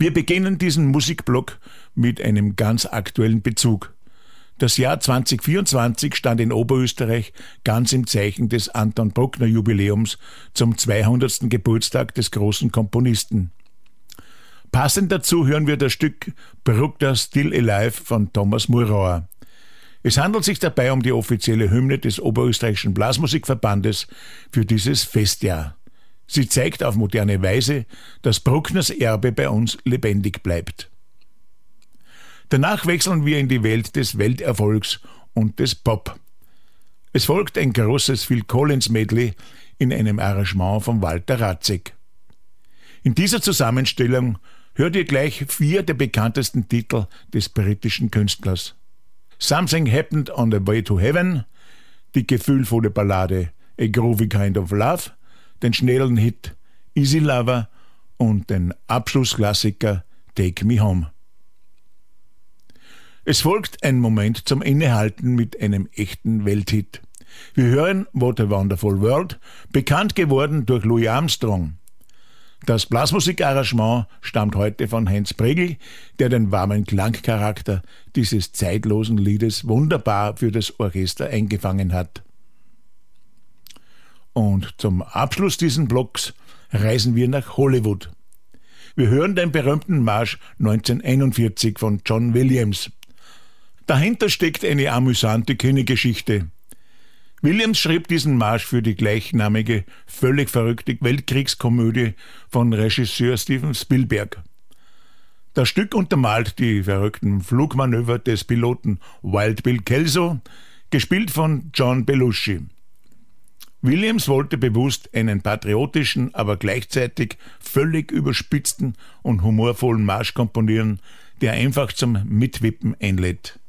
Wir beginnen diesen Musikblock mit einem ganz aktuellen Bezug. Das Jahr 2024 stand in Oberösterreich ganz im Zeichen des Anton Bruckner Jubiläums zum 200. Geburtstag des großen Komponisten. Passend dazu hören wir das Stück Bruckner Still Alive von Thomas Murauer. Es handelt sich dabei um die offizielle Hymne des Oberösterreichischen Blasmusikverbandes für dieses Festjahr. Sie zeigt auf moderne Weise, dass Bruckners Erbe bei uns lebendig bleibt. Danach wechseln wir in die Welt des Welterfolgs und des Pop. Es folgt ein großes Phil Collins Medley in einem Arrangement von Walter Ratzek. In dieser Zusammenstellung hört ihr gleich 4 der bekanntesten Titel des britischen Künstlers. Something Happened on the Way to Heaven, die gefühlvolle Ballade A Groovy Kind of Love, den schnellen Hit Easy Lover und den Abschlussklassiker Take Me Home. Es folgt ein Moment zum Innehalten mit einem echten Welthit. Wir hören What a Wonderful World, bekannt geworden durch Louis Armstrong. Das Blasmusikarrangement stammt heute von Heinz Pregel, der den warmen Klangcharakter dieses zeitlosen Liedes wunderbar für das Orchester eingefangen hat. Und zum Abschluss dieses Blocks reisen wir nach Hollywood. Wir hören den berühmten Marsch 1941 von John Williams. Dahinter steckt eine amüsante Kindergeschichte. Williams schrieb diesen Marsch für die gleichnamige, völlig verrückte Weltkriegskomödie von Regisseur Steven Spielberg. Das Stück untermalt die verrückten Flugmanöver des Piloten Wild Bill Kelso, gespielt von John Belushi. Williams wollte bewusst einen patriotischen, aber gleichzeitig völlig überspitzten und humorvollen Marsch komponieren, der einfach zum Mitwippen einlädt.